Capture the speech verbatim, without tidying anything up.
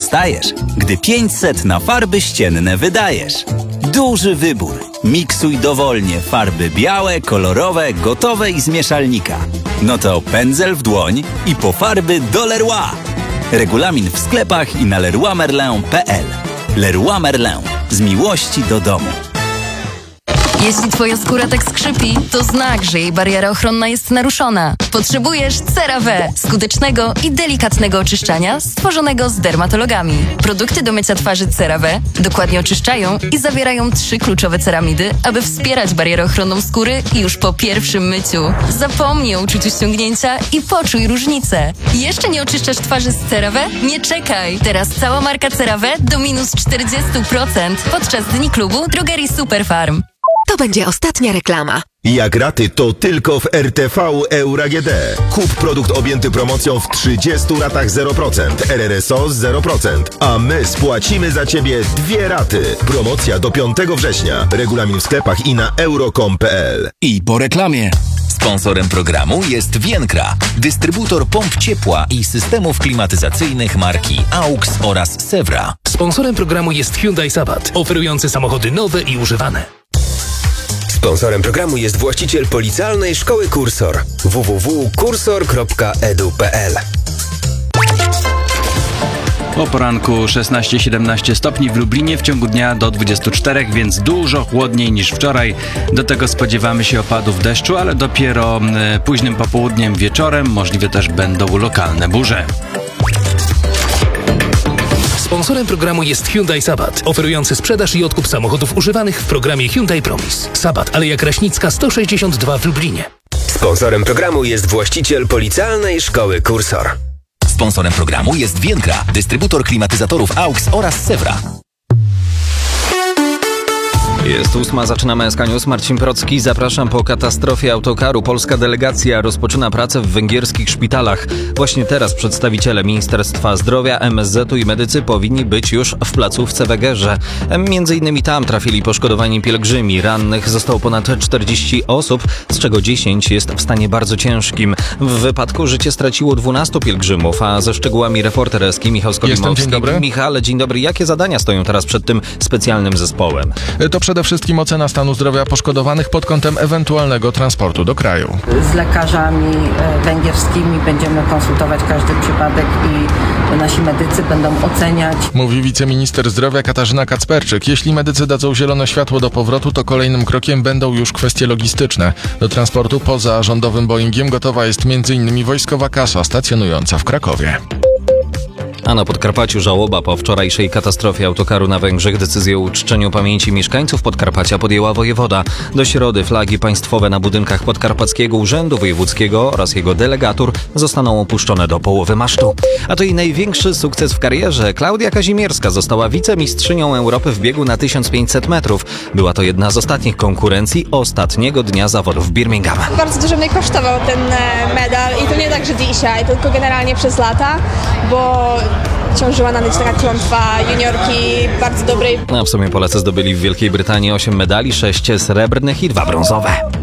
dostajesz, gdy pięćset na farby ścienne wydajesz. Duży wybór. Miksuj dowolnie farby białe, kolorowe, gotowe i z mieszalnika. No to pędzel w dłoń i po farby do Leroy. Regulamin w sklepach i na leroy merlin kropka p l. Leroy Merlin. Z miłości do domu. Jeśli twoja skóra tak skrzypi, to znak, że jej bariera ochronna jest naruszona. Potrzebujesz CeraVe, skutecznego i delikatnego oczyszczania stworzonego z dermatologami. Produkty do mycia twarzy CeraVe dokładnie oczyszczają i zawierają trzy kluczowe ceramidy, aby wspierać barierę ochronną skóry już po pierwszym myciu. Zapomnij o uczuciu ściągnięcia i poczuj różnicę. Jeszcze nie oczyszczasz twarzy z CeraVe? Nie czekaj! Teraz cała marka CeraVe do minus czterdzieści procent podczas Dni Klubu Drogerii Superfarm. To będzie ostatnia reklama. Jak raty, to tylko w R T V Euro A G D. Kup produkt objęty promocją w trzydziestu ratach zero procent, R R S O zero procent, a my spłacimy za Ciebie dwie raty. Promocja do piątego września. Regulamin w sklepach i na euro kropka com kropka p l. I po reklamie. Sponsorem programu jest Vienkra, dystrybutor pomp ciepła i systemów klimatyzacyjnych marki AUX oraz Sewra. Sponsorem programu jest Hyundai Sabat, oferujący samochody nowe i używane. Sponsorem programu jest właściciel Policealnej Szkoły Kursor w w w kropka kursor kropka e d u kropka p l. Po poranku szesnaście siedemnaście stopni w Lublinie, w ciągu dnia do dwudziestu czterech, więc dużo chłodniej niż wczoraj. Do tego spodziewamy się opadów deszczu, ale dopiero e, późnym popołudniem, wieczorem możliwe też będą lokalne burze. Sponsorem programu jest Hyundai Sabat, oferujący sprzedaż i odkup samochodów używanych w programie Hyundai Promise. Sabat, Aleja Kraśnicka sto sześćdziesiąt dwa w Lublinie. Sponsorem programu jest właściciel Policealnej Szkoły Kursor. Sponsorem programu jest Vienkra, dystrybutor klimatyzatorów AUX oraz Sewra. Jest ósma, zaczynamy S K News. Marcin Procki, zapraszam. Po katastrofie autokaru polska delegacja rozpoczyna pracę w węgierskich szpitalach. Właśnie teraz przedstawiciele Ministerstwa Zdrowia, M S Z u i medycy powinni być już w placówce w Egerze. Między innymi tam trafili poszkodowani pielgrzymi. Rannych zostało ponad czterdzieści osób, z czego dziesięć jest w stanie bardzo ciężkim. W wypadku życie straciło dwunastu pielgrzymów, a ze szczegółami reporter S K Michał Skolimowski. Dzień dobry. Michale, dzień dobry. Jakie zadania stoją teraz przed tym specjalnym zespołem? To przede wszystkim ocena stanu zdrowia poszkodowanych pod kątem ewentualnego transportu do kraju. Z lekarzami węgierskimi będziemy konsultować każdy przypadek i nasi medycy będą oceniać. Mówi wiceminister zdrowia Katarzyna Kacperczyk. Jeśli medycy dadzą zielone światło do powrotu, to kolejnym krokiem będą już kwestie logistyczne. Do transportu poza rządowym Boeingiem gotowa jest między innymi wojskowa kasa stacjonująca w Krakowie. A na Podkarpaciu żałoba po wczorajszej katastrofie autokaru na Węgrzech. Decyzję o uczczeniu pamięci mieszkańców Podkarpacia podjęła wojewoda. Do środy flagi państwowe na budynkach Podkarpackiego Urzędu Wojewódzkiego oraz jego delegatur zostaną opuszczone do połowy masztu. A to jej największy sukces w karierze. Klaudia Kazimierska została wicemistrzynią Europy w biegu na tysiąc pięćset metrów. Była to jedna z ostatnich konkurencji ostatniego dnia zawodów w Birmingham. Bardzo dużo mnie kosztował ten medal i to nie tak, że dzisiaj, tylko generalnie przez lata, bo ciążyła na mnie taka klątwa juniorki bardzo dobrej. A w sumie Polacy zdobyli w Wielkiej Brytanii osiem medali, sześć srebrnych i dwa brązowe.